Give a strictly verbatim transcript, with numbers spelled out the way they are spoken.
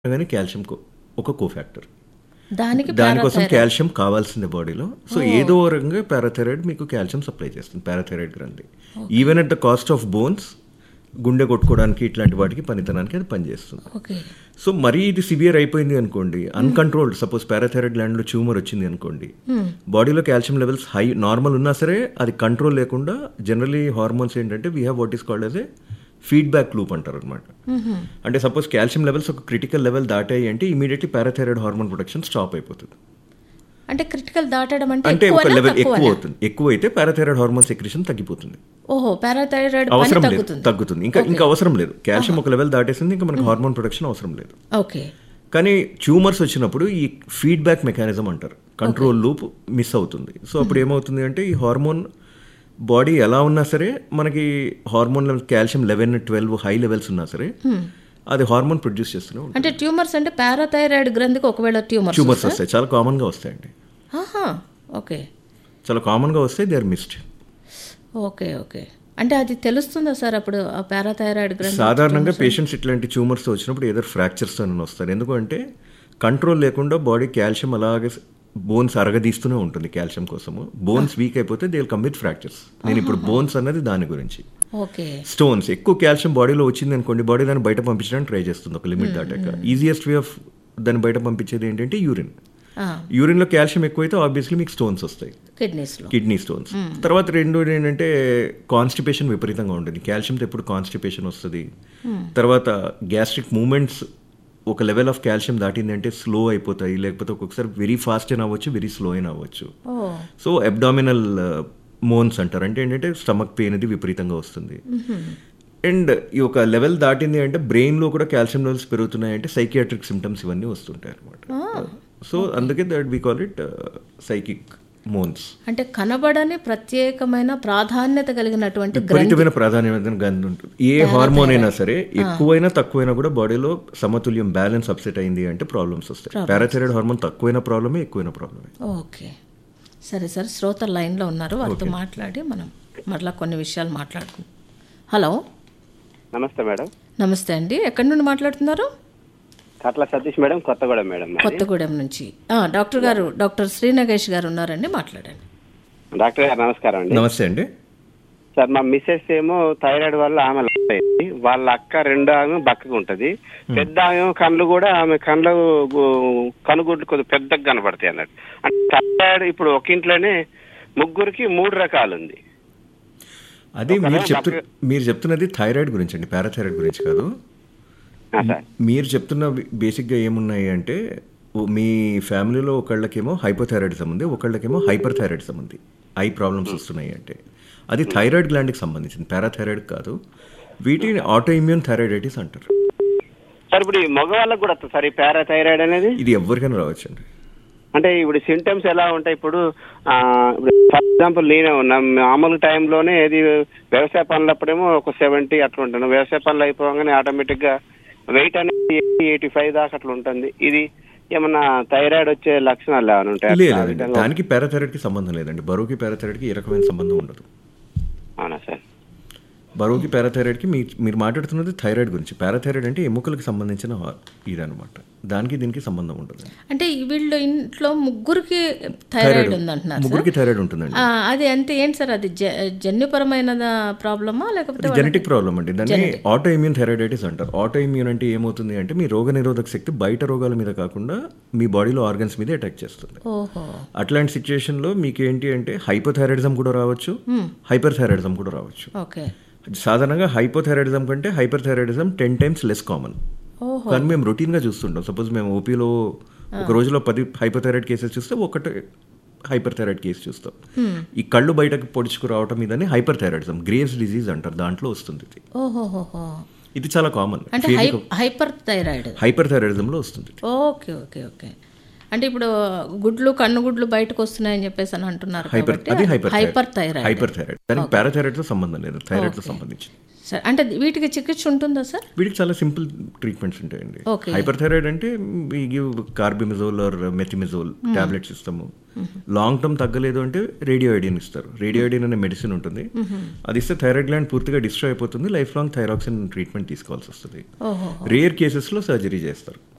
కానీ కాల్షియం కో ఒక కోఫ్యాక్టర్. దానికి దానికోసం పారాథైరాయిడ్. కాల్షియం కావాల్సిందే బాడీలో. సో ఏదో ఒక రకంగా పారాథైరాయిడ్ మీకు కాల్షియం సప్లై చేస్తుంది, పారాథైరాయిడ్ గ్రంథి. Even at the cost of bones, గుండె కొట్టుకోవడానికి ఇట్లాంటి వాటికి పనితనానికి అది పనిచేస్తుంది. ఓకే. సో మరీ ఇది సివియర్ అయిపోయింది అనుకోండి, అన్కంట్రోల్డ్, సపోజ్ పారాథైరాయిడ్ గ్లాండ్లో ట్యూమర్ వచ్చింది అనుకోండి, బాడీలో కాల్షియం లెవెల్స్ హై నార్మల్ ఉన్నా సరే అది కంట్రోల్ లేకుండా జనరలీ హార్మోన్స్ ఏంటంటే we have what is called as a feedback loop అంటారు అనమాట. అంటే సపోజ్ కాల్షియం లెవెల్స్ ఒక క్రిటికల్ లెవెల్ దాటాయి అంటే immediately parathyroid hormone production stop అయిపోతుంది. అంటే క్రిటికల్ దాటడం అంటే అంటే ఒక ఎక్కువనా, లెవెల్ ఎక్కువ తక్కువనా? అవుతుంది. ఎక్కువ అయితే పారాథైరాయిడ్ హార్మోన్ సెక్రేషన్ తగ్గిపోతుంది, ఓహో, పారాథైరాయిడ్ పని అవసరం లేదు, తగ్గుతుంది. తగ్గుతుంది. ఇంకా ఇంకా అవసరం లేదు. కాల్షియం ఒక లెవెల్ దాటేసింది, ఇంకా మనకు హార్మోన్ ప్రొడక్షన్ అవసరం లేదు. ఓకే. కానీ ట్యూమర్స్ వచ్చినప్పుడు ఈ ఫీడ్బ్యాక్ మెకానిజం అంటారు, కంట్రోల్ లూప్ మిస్ అవుతుంది. సో అప్పుడు ఏమవుతుంది అంటే ఈ హార్మోన్ బాడీ ఎలా ఉన్నా సరే మనకి hormone calcium eleven twelve high levels ఉన్నా సరే అది హార్మోన్ ప్రొడ్యూస్ చేస్తూనే ఉంటుంది. అంటే ట్యూమర్స్ అంటే పారాథైరాయిడ్ గ్రంథికి ఒకవేళ ట్యూమర్స్ ట్యూమర్స్ వస్తాయి, చాలా కామన్గా వస్తాయండి, ఆహా, ఓకే చాలా కామన్గా వస్తాయి. They are missed. Okay okay. అంటే అది తెలుస్తుందా సార్ అప్పుడు ఆ పారాథైరాయిడ్ గ్రంథి? సాధారణంగా పేషెంట్స్ ఇట్లాంటి ట్యూమర్స్ వచ్చినప్పుడు ఏదో ఫ్రాక్చర్స్తో వస్తారు. ఎందుకంటే కంట్రోల్ లేకుండా బాడీ కాల్షియం అలాగే బోన్స్ అరగదీస్తూనే ఉంటుంది కాల్షియం కోసము. బోన్స్ వీక్ అయిపోతే they will come with fractures. నేను ఇప్పుడు బోన్స్ అన్నది దాని గురించి. ఓకే. స్టోన్స్ ఎక్కువ కాల్షియం బాడీలో వచ్చింది అనుకోండి, బాడీ దాన్ని బయట పంపించడానికి ట్రై చేస్తుంది ఒక లిమిట్ దాటాక. ఈజియెస్ట్ వే ఆఫ్ దాన్ని బయట పంపించేది ఏంటంటే యూరిన్. యూరిన్లో కాల్షియం ఎక్కువైతే ఆబ్వియస్లీ మీకు స్టోన్స్ వస్తాయి, కిడ్నీస్లో కిడ్నీ స్టోన్స్. తర్వాత రెండు ఏంటంటే కాన్స్టిపేషన్ విపరీతంగా ఉంటుంది. కాల్షియంతో ఎప్పుడు కాన్స్టిపేషన్ వస్తుంది. తర్వాత గ్యాస్ట్రిక్ మూమెంట్స్ ఒక లెవెల్ ఆఫ్ కాల్షియం దాటింది అంటే స్లో అయిపోతాయి, లేకపోతే ఒక్కొక్కసారి వెరీ ఫాస్ట్ అయినా అవ్వచ్చు, వెరీ స్లో అయినా అవ్వచ్చు. సో అబ్డామినల్ మోన్స్ అంటారు, అంటే ఏంటంటే స్టమక్ పెయిన్ అది విపరీతంగా వస్తుంది. అండ్ ఈ ఒక లెవెల్ దాటింది అంటే బ్రెయిన్లో కూడా కాల్షియం లెవెల్స్ పెరుగుతున్నాయి అంటే సైకియాట్రిక్ సిమ్టమ్స్ ఇవన్నీ వస్తుంటాయి అనమాట. సో అందుకే that we call it psychic మోన్స్. అంటే కనబడని ప్రత్యేకమైన ప్రాధాన్యత కలిగినటువంటి గ్రంథి. విపరీతమైన ప్రాధాన్యమైన గ్రంథి ఉంటుంది. ఏ హార్మోన్ అయినా సరే ఎక్కువైనా తక్కువైనా కూడా బాడీలో సమతుల్యం బ్యాలెన్స్ అప్సెట్ అయింది అంటే ప్రాబ్లమ్స్ వస్తాయి. పారాథైరాయిడ్ హార్మోన్ తక్కువైన ప్రాబ్లమే, ఎక్కువైన ప్రాబ్లమే. ఓకే, సరే సార్. శ్రోత లైన్లో ఉన్నారు, వారితో మాట్లాడి మనం మరలా కొన్ని విషయాలు మాట్లాడుకుందాం. హలో, నమస్తే మేడం. నమస్తే అండి. ఎక్కడి నుండి మాట్లాడుతున్నారు? కట్ల సతీష్ మేడం, కొత్తగూడెం మేడం. మాది. కొత్తగూడెం నుంచి. ఆ, డాక్టర్ గారు, డాక్టర్ శ్రీ నగేష్ గారు ఉన్నారండి, మాట్లాడండి. డాక్టర్ గారు నమస్కారం అండి. నమస్తే అండి. సార్, మా మిస్సెస్ ఏమో థైరాయిడ్ వల్ల ఆమె లాస్ అయింది. వాళ్ళ అక్క రెండో ఆమె బక్కగా ఉంటది. పెద్ద ఆమె కళ్ళు కూడా ఆమె కళ్ళు కనుగుడ్లు కొద్దిగా పెద్దగా కనబడతాయి అన్నట్టు. అంటే థైరాయిడ్ ఇప్పుడు ఒక ఇంట్లోనే ముగ్గురికి మూడు రకాలు ఉంది. అది మీరు చెప్తు మీరు చెప్తున్నది థైరాయిడ్ గురించి అండి, పారాథైరాయిడ్ గురించి కాదు. మీరు చెప్తున్న బేసిక్గా ఏమున్నాయి అంటే మీ ఫ్యామిలీలో ఒకళ్ళకేమో హైపోథైరాయిడిజం ఉంది, ఒకళ్ళకేమో హైపర్ థైరాయిడిజం ఉంది. ఐ ప్రాబ్లమ్స్ వస్తున్నాయి అంటే అది థైరాయిడ్ గ్లాండ్కి సంబంధించింది, పారాథైరాయిడ్ కాదు. వీటిని ఆటో ఇమ్యూన్ థైరాయిడైటిస్ అంటారు. సార్, ఇప్పుడు మగవాళ్ళకు కూడా సార్ ఈ పారాథైరాయిడ్ అనేది ఇది ఎవరికైనా రావచ్చు అండి. అంటే ఇప్పుడు సింటమ్స్ ఎలా ఉంటాయి? ఇప్పుడు ఫర్ ఎగ్జాంపుల్ నేనే ఉన్నా, మామూలు టైంలోనే ఏది వ్యవసాయ పనులప్పుడేమో ఒక సెవెంటీ అట్లా ఉంటాను. వ్యవసాయ పనులు అయిపోగానే ఆటోమేటిక్గా వెయిట్ అనేది ఎయిటీ ఎయిటీ ఫైవ్ దాకా అట్లా ఉంటుంది. ఇది ఏమన్నా థైరాయిడ్ వచ్చే లక్షణాలు ఏమైనా ఉంటాయి? లేదండి, దానికి పారాథైరాయిడ్కి సంబంధం లేదండి. బరువుకి పారాథైరాయిడ్కి ఏ రకమైన సంబంధం ఉండదు. అవునా సార్? బరువుకి పారాథైరాయిడ్కి మీ మీరు మాట్లాడుతున్నది థైరాయిడ్ గురించి. పారాథైరాయిడ్ అంటే ఎముకలకు సంబంధించిన ఇదనమాట, దానికి దీనికి సంబంధం ఉండదు. అంటే వీళ్ళు ఇంట్లో ముగ్గురికి థైరాయిడ్ ఉందంటున్నారు. ముగ్గురికి థైరాయిడ్ ఉంటుందండి. అది అంటే ఏంటి సార్? అది జన్యుపరమైన ప్రాబ్లమా లేకపోతే జెనెటిక్ ప్రాబ్లమ్ అండి. దాన్ని ఆటో ఇమ్యూన్ థైరాయిడైటిస్ అంటారు. ఆటో ఇమ్యూన్ అంటే ఏమవుతుంది అంటే మీ రోగ నిరోధక శక్తి బయట రోగాల మీద కాకుండా మీ బాడీలో ఆర్గన్స్ మీద అటాక్ చేస్తుంది. ఓహో. అట్లాంటి సిచ్యువేషన్లో మీకు ఏంటి అంటే హైపోథైరాయిడిజం కూడా రావచ్చు, హైపర్ థైరాయిడిజం కూడా రావచ్చు. ఓకే. సాధారణంగా హైపోథైరాయిడిజం కంటే hyper thyroidism ten times less common. కానీ మేము రొటీన్గా చూస్తుంటాం. సపోజ్ మేము ఓపీలో ఒక రోజులో పది హైపోథైరాయిడ్ కేసెస్ చూస్తే ఒకటి హైపర్ థైరాయిడ్ కేసు చూస్తాం. ఈ కళ్ళు బయటకు పొడుచుకు రావటం మీదని హైపర్ థైరాయిడిజం, గ్రేవ్స్ డిజీజ్ అంటారు, దాంట్లో వస్తుంది ఇది. ఇది చాలా కామన్. హైపర్ థైరాయిడ్ హైపర్ థైరాయిడిజంలో వస్తుంది. Okay okay okay. అంటే ఇప్పుడు గుడ్లు కన్ను గుడ్లు బయటకు వస్తున్నాయని చెప్పేసి అని అంటున్నారు. Hyper hyper thyroid. Hyper thyroid దానికి పారాథైరాయిడ్తో సంబంధం లేదు, థైరాయిడ్తో సంబంధించి. అంటే వీటికి చికిత్స ఉంటుందా సార్? వీటికి చాలా సింపుల్ ట్రీట్మెంట్స్ ఉంటాయండి. హైపర్ థైరాయిడ్ అంటే వీ గివ్ కార్బిమిజోల్ ఆర్ మెథిమిజోల్ టాబ్లెట్స్ ఇస్తాము. లాంగ్ టర్మ్ తగ్గలేదు అంటే రేడియోఐడిన్ ఇస్తారు. రేడియోఐడిన్ అనే మెడిసిన్ ఉంటుంది, అది ఇస్తే థైరాయిడ్ గ్లాండ్ పూర్తిగా డిస్ట్రాయ్ అయిపోతుంది. లైఫ్ లాంగ్ థైరాక్సిన్ ట్రీట్మెంట్ తీసుకోవాల్సి వస్తుంది. రేర్ కేసెస్లో సర్జరీ చేస్తారు.